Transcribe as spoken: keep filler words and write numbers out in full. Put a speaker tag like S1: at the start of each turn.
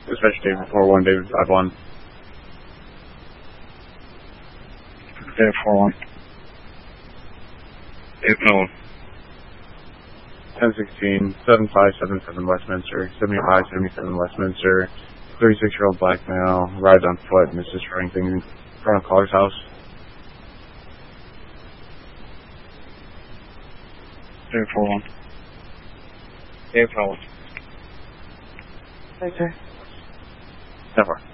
S1: Dispatch David four one, David five one.
S2: David four one. David five one.
S1: ten sixteen, seven five seven seven Westminster, seventy-five seventy-seven Westminster, thirty-six-year-old black male, rides on foot and is destroying things in front of caller's house.
S2: David four one. David five one.
S1: Thanks, sir. ten four.